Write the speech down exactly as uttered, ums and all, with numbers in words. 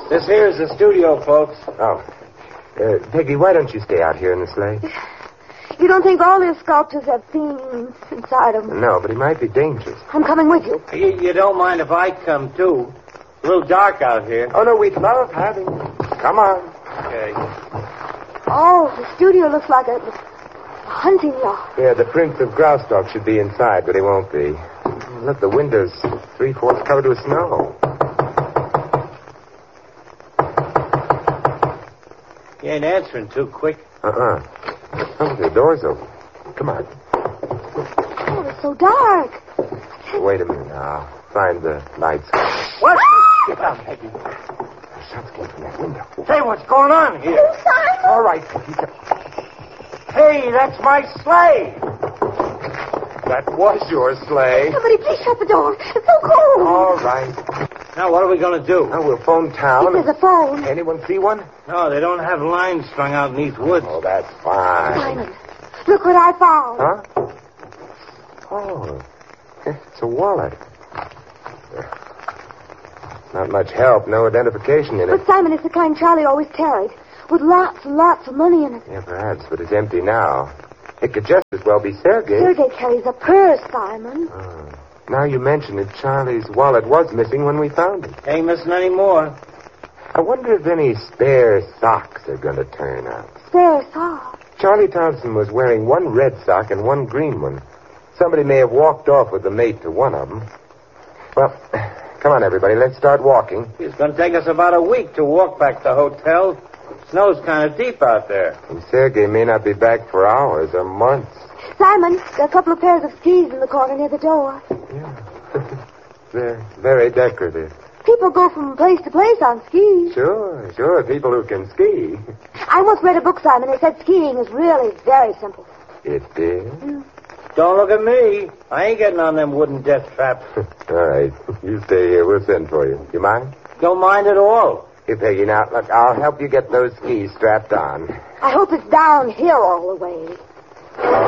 This here is the studio, folks. Oh. Uh, Peggy, why don't you stay out here in the sleigh? You don't think all these sculptures have themes inside them? No, but he might be dangerous. I'm coming with you. You, you don't mind if I come, too? A little dark out here. Oh, no, we'd love having you. Come on. Okay. Oh, the studio looks like a, a hunting yard. Yeah, the Prince of Graustark should be inside, but he won't be. Look, the window's three-fourths covered with snow. You ain't answering too quick. Uh-uh. Oh, the door's open. Come on. Oh, it's so dark. Wait a minute now. I'll find the lights. What? Get down, Peggy. Shots came from that window. Hey, what's going on here? Oh, Simon! All right, Peggy. Hey, that's my sleigh. That was your sleigh. Somebody please shut the door. It's so cold. All right. Now, what are we going to do? Now, we'll phone town. There's a phone. Anyone see one? No, they don't have lines strung out in these woods. Oh, that's fine. Simon, look what I found. Huh? Oh, it's a wallet. Not much help, no identification in it. But, Simon, it's the kind Charlie always carried, with lots and lots of money in it. Yeah, perhaps, but it's empty now. It could just as well be Sergei. Sergei carries a purse, Simon. Oh. Now you mention it, Charlie's wallet was missing when we found it. Ain't missing any more. I wonder if any spare socks are going to turn up. Spare socks. Charlie Thompson was wearing one red sock and one green one. Somebody may have walked off with the mate to one of them. Well, come on, everybody. Let's start walking. It's going to take us about a week to walk back to the hotel. Snow's kind of deep out there. And Sergei may not be back for hours or months. Simon, there are a couple of pairs of skis in the corner near the door. Yeah. They're very decorative. People go from place to place on skis. Sure, sure. People who can ski. I once read a book, Simon, that said skiing is really very simple. It did? Mm. Don't look at me. I ain't getting on them wooden death traps. All right. You stay here. We'll send for you. You mind? Don't mind at all. Here, Peggy. Now, look, I'll help you get those skis strapped on. I hope it's down here all the way.